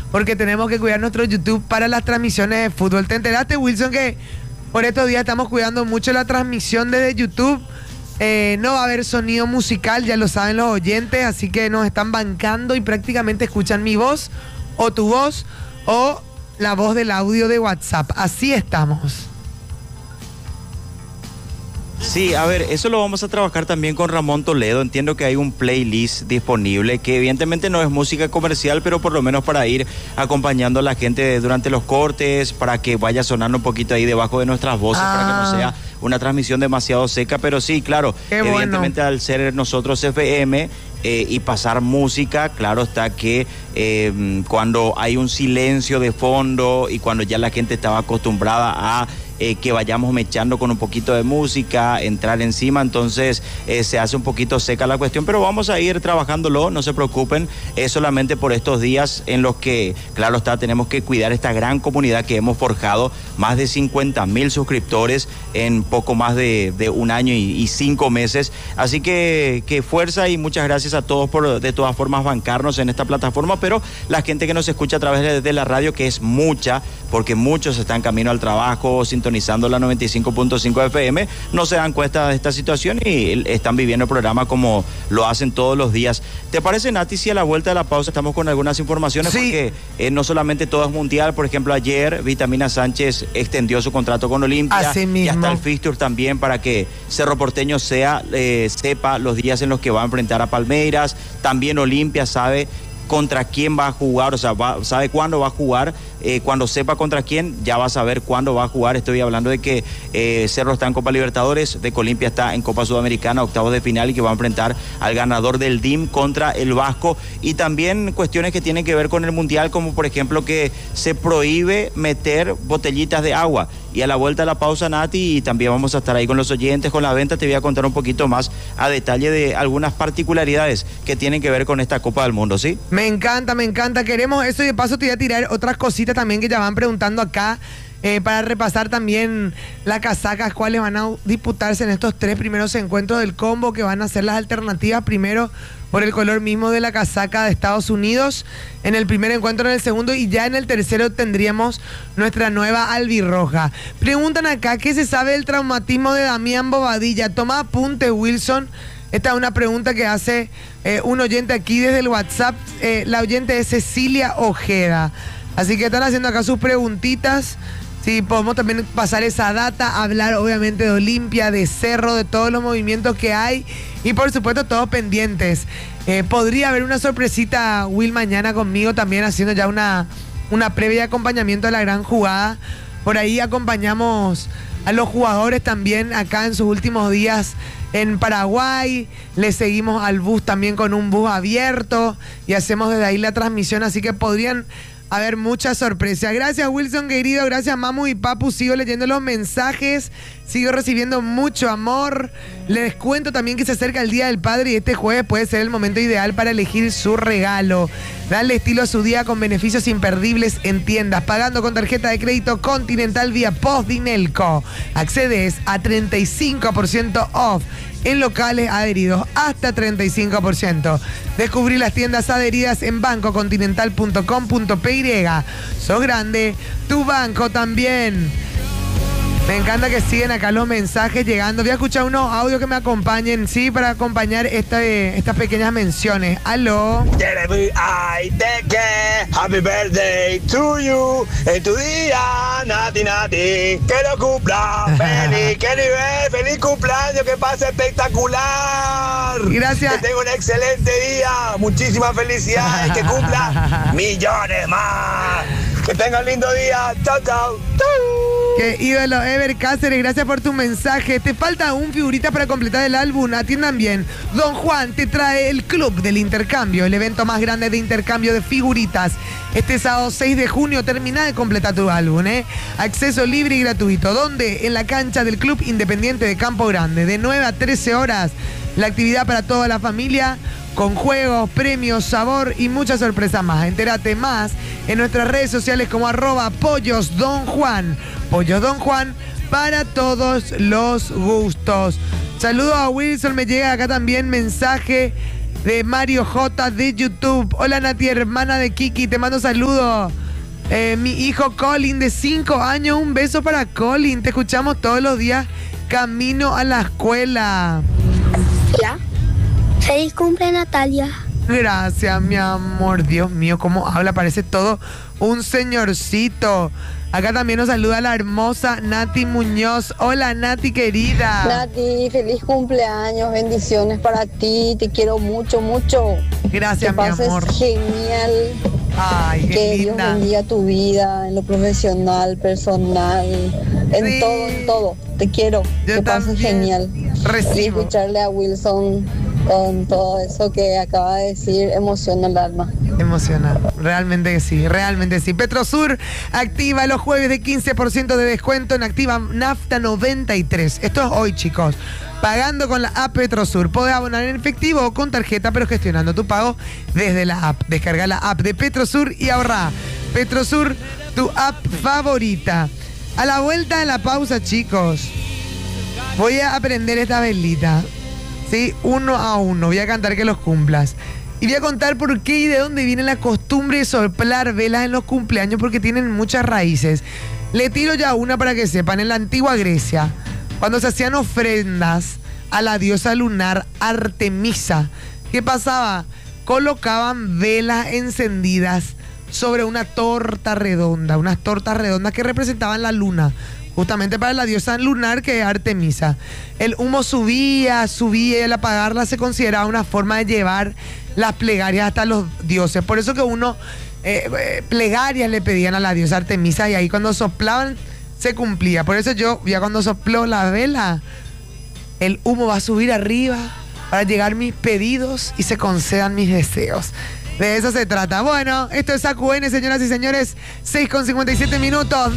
porque tenemos que cuidar nuestro YouTube para las transmisiones de fútbol. ¿Te enteraste, Wilson, que por estos días estamos cuidando mucho la transmisión desde YouTube? No va a haber sonido musical, ya lo saben los oyentes, así que nos están bancando y prácticamente escuchan mi voz o tu voz o la voz del audio de WhatsApp. Así estamos. Sí, a ver, eso lo vamos a trabajar también con Ramón Toledo. Entiendo que hay un playlist disponible que evidentemente no es música comercial, pero por lo menos para ir acompañando a la gente durante los cortes, para que vaya sonando un poquito ahí debajo de nuestras voces, para que no sea una transmisión demasiado seca. Pero sí, claro, evidentemente al ser nosotros FM y pasar música, claro está que cuando hay un silencio de fondo y cuando ya la gente estaba acostumbrada a que vayamos mechando con un poquito de música, entrar encima, entonces se hace un poquito seca la cuestión, pero vamos a ir trabajándolo, no se preocupen, es solamente por estos días en los que, claro está, tenemos que cuidar esta gran comunidad que hemos forjado, más de 50,000 suscriptores en poco más de un año y 5 meses, así que fuerza y muchas gracias a todos por de todas formas bancarnos en esta plataforma, pero la gente que nos escucha a través de la radio, que es mucha, porque muchos están camino al trabajo, sintonizando la 95.5 FM, no se dan cuenta de esta situación y están viviendo el programa como lo hacen todos los días. ¿Te parece, Nati, si a la vuelta de la pausa estamos con algunas informaciones? Sí. Porque no solamente todo es mundial, por ejemplo, ayer Vitamina Sánchez extendió su contrato con Olimpia y hasta el fixture también para que Cerro Porteño sepa los días en los que va a enfrentar a Palmeiras. También Olimpia sabe contra quién va a jugar, o sea, sabe cuándo va a jugar, cuando sepa contra quién, ya va a saber cuándo va a jugar. Estoy hablando de que Cerro está en Copa Libertadores, de que Olimpia está en Copa Sudamericana, octavos de final, y que va a enfrentar al ganador del DIM contra el Vasco, y también cuestiones que tienen que ver con el Mundial, como por ejemplo que se prohíbe meter botellitas de agua. Y a la vuelta de la pausa, Nati, y también vamos a estar ahí con los oyentes, con la venta, te voy a contar un poquito más a detalle de algunas particularidades que tienen que ver con esta Copa del Mundo, ¿sí? Me encanta, queremos eso, y de paso te voy a tirar otras cositas también que ya van preguntando acá, para repasar también las casacas, cuáles van a disputarse en estos 3 primeros encuentros del combo, que van a ser las alternativas, primero por el color mismo de la casaca de Estados Unidos, en el primer encuentro, en el segundo, y ya en el tercero tendríamos nuestra nueva albirroja. Preguntan acá, ¿qué se sabe del traumatismo de Damián Bobadilla? Toma apunte, Wilson. Esta es una pregunta que hace un oyente aquí desde el WhatsApp. La oyente es Cecilia Ojeda. Así que están haciendo acá sus preguntitas. Sí, podemos también pasar esa data, hablar obviamente de Olimpia, de Cerro, de todos los movimientos que hay. Y por supuesto todos pendientes. Podría haber una sorpresita, Will, mañana conmigo también haciendo ya una previa de acompañamiento a la gran jugada. Por ahí acompañamos a los jugadores también acá en sus últimos días en Paraguay. Le seguimos al bus también con un bus abierto y hacemos desde ahí la transmisión, así que podrían haber muchas sorpresas. Gracias, Wilson querido, gracias Mamu y Papu, sigo leyendo los mensajes, sigo recibiendo mucho amor. Les cuento también que se acerca el Día del Padre y este jueves puede ser el momento ideal para elegir su regalo. Dale estilo a su día con beneficios imperdibles en tiendas, pagando con tarjeta de crédito Continental vía Postdinelco. Accedes a 35% off en locales adheridos, hasta 35%. Descubrí las tiendas adheridas en bancocontinental.com.py. Sos grande, tu banco también. Me encanta que siguen acá los mensajes llegando. Voy a escuchar unos audios que me acompañen, sí, para acompañar estas pequeñas menciones. Aló. Happy birthday to you. En tu día, Nati, que lo cumpla. Feliz, qué nivel, feliz cumpleaños, que pase espectacular. Gracias. Que tenga un excelente día. Muchísimas felicidades, que cumpla millones más. Que tenga un lindo día. Chao, chao. Qué ídolo, Ever Cáceres, gracias por tu mensaje. Te falta un figurita para completar el álbum. Atiendan bien. Don Juan te trae el Club del Intercambio, el evento más grande de intercambio de figuritas. Este sábado 6 de junio termina de completar tu álbum, ¿eh? Acceso libre y gratuito. ¿Dónde? En la cancha del Club Independiente de Campo Grande. De 9 a 13 horas. La actividad para toda la familia, con juegos, premios, sabor y muchas sorpresas más. Entérate más en nuestras redes sociales como @PollosDonJuan. Pollos Don Juan, para todos los gustos. Saludos a Wilson, me llega acá también mensaje. de Mario J de YouTube. Hola Nati, hermana de Kiki, te mando saludos. Mi hijo Colin de 5 años, un beso para Colin. Te escuchamos todos los días camino a la escuela. Hola. Feliz cumple, Natalia. Gracias, mi amor. Dios mío, cómo habla, parece todo un señorcito. Acá también nos saluda la hermosa Nati Muñoz. Hola, Nati, querida. Nati, feliz cumpleaños, bendiciones para ti, te quiero mucho, mucho. Gracias, mi amor. Que pases genial. Ay, qué que linda. Dios bendiga tu vida, en lo profesional, personal, Sí. en todo. Te quiero, Yo que pases también genial. recibo. Y escucharle a Wilson con todo eso que acaba de decir, emociona el alma. Emocional, realmente que sí, realmente sí. Petrosur activa los jueves de 15% de descuento en Activa Nafta 93. Esto es hoy, chicos. Pagando con la app Petrosur. Podés abonar en efectivo o con tarjeta, pero gestionando tu pago desde la app. Descarga la app de Petrosur y ahorrá. Petrosur, tu app favorita. A la vuelta de la pausa, chicos, voy a aprender esta velita. ¿Sí? 1 a 1. Voy a cantar que los cumplas. Y voy a contar por qué y de dónde viene la costumbre de soplar velas en los cumpleaños, porque tienen muchas raíces. Le tiro ya una para que sepan. En la antigua Grecia, cuando se hacían ofrendas a la diosa lunar Artemisa, ¿qué pasaba? Colocaban velas encendidas sobre una torta redonda, unas tortas redondas que representaban la luna, justamente para la diosa lunar que es Artemisa. El humo subía y al apagarla se consideraba una forma de llevar las plegarias hasta los dioses. Por eso que plegarias le pedían a la diosa Artemisa y ahí cuando soplaban se cumplía. Por eso yo, ya cuando sopló la vela, el humo va a subir arriba para llegar mis pedidos y se concedan mis deseos. De eso se trata. Bueno, esto es AQN, señoras y señores, 6:57 minutos.